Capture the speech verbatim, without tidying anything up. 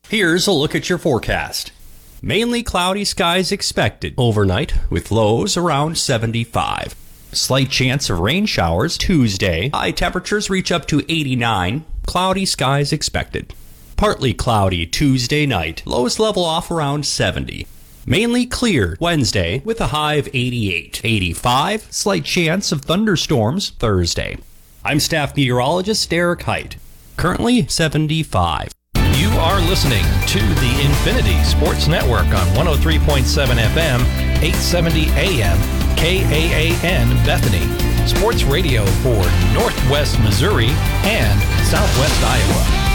Here's a look at your forecast. Mainly cloudy skies expected overnight with lows around seventy-five. Slight chance of rain showers Tuesday. High temperatures reach up to eighty-nine. Cloudy skies expected. Partly cloudy Tuesday night. Lows level off around seventy. Mainly clear Wednesday with a high of eighty-eight. eighty-five. Slight chance of thunderstorms Thursday. I'm staff meteorologist Derek Height. Currently seventy-five. You are listening to the Infinity Sports Network on one oh three point seven F M, eight seventy A M, K A A N Bethany. Sports radio for Northwest Missouri and Southwest Iowa.